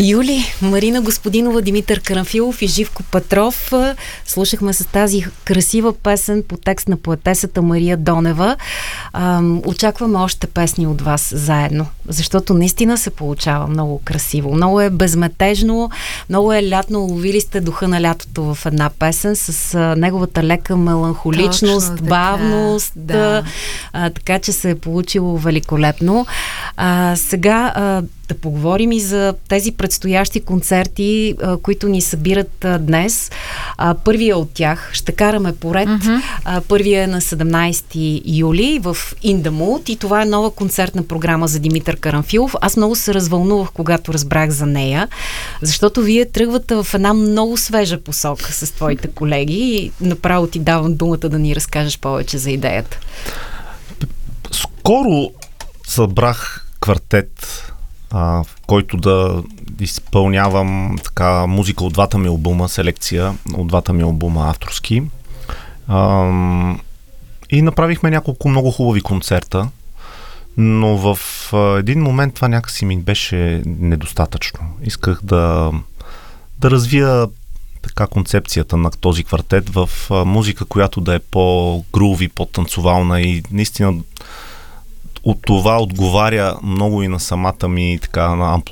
Юли, Марина Господинова, Димитър Карамфилов и Живко Петров. Слушахме с тази красива песен по текст на поетесата Мария Донева. Очакваме още песни от вас заедно, защото наистина се получава много красиво. Много е безметежно, много е лятно. Ловили сте духа на лятото в една песен с неговата лека меланхоличност, точно, бавност. да. Така че се е получило великолепно. Сега да поговорим и за тези предстоящи концерти, които ни събират днес. Първият от тях ще караме поред. Първият е на 17 юли в In The Mood и това е нова концертна програма за Димитър Карамфилов. Аз много се развълнувах, когато разбрах за нея, защото вие тръгвате в една много свежа посока с твоите колеги и направо ти давам думата да ни разкажеш повече за идеята. Скоро събрах квартет, в който да изпълнявам така музика от двата ми албума, селекция от двата ми албума авторски. И направихме няколко много хубави концерта, но в един момент това някакси ми беше недостатъчно. Исках да развия така концепцията на този квартет в музика, която да е по-груви, по-танцовална и наистина от това отговаря много и на самата ми така на амплуа